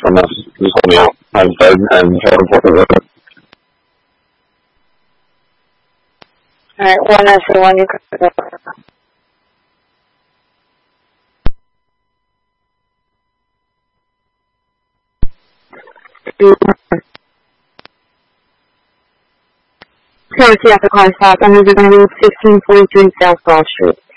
from us is coming out, and what Alright, 191, you can go. Cherokee after car stop, and we're going to be 1643 South Broad Street.